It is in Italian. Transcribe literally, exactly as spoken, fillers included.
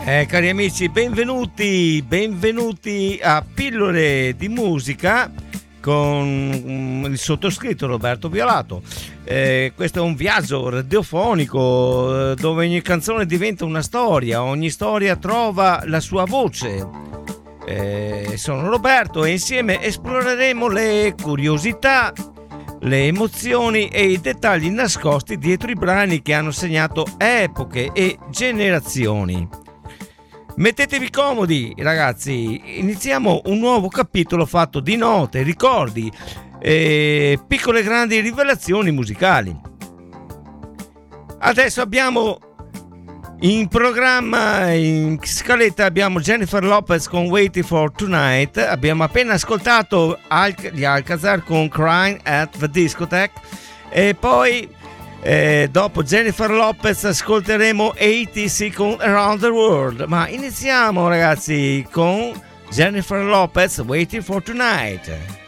Eh, cari amici, benvenuti, benvenuti a Pillole di Musica con il sottoscritto Roberto Violato. Eh, questo è un viaggio radiofonico eh, dove ogni canzone diventa una storia, ogni storia trova la sua voce. Eh, sono Roberto e insieme esploreremo le curiosità, le emozioni e i dettagli nascosti dietro i brani che hanno segnato epoche e generazioni. Mettetevi comodi, ragazzi, iniziamo un nuovo capitolo fatto di note, ricordi e piccole e grandi rivelazioni musicali. Adesso abbiamo in programma, in scaletta, abbiamo Jennifer Lopez con Waiting for Tonight, abbiamo appena ascoltato Al- gli Alcazar con Crying at the Discotheque e poi Eh, dopo Jennifer Lopez ascolteremo A T C con Around the World, ma iniziamo ragazzi con Jennifer Lopez Waiting for Tonight.